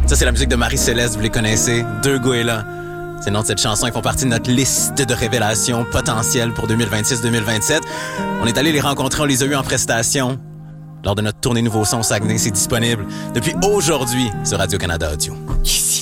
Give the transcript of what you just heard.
Ça, c'est la musique de Marie-Céleste, vous les connaissez. Deux Goélands. C'est le nom de cette chanson. Ils font partie de notre liste de révélations potentielles pour 2026-2027. On est allé les rencontrer, on les a eus en prestation. Lors de notre tournée Nouveau Son au Saguenay, c'est disponible depuis aujourd'hui sur Radio-Canada Audio.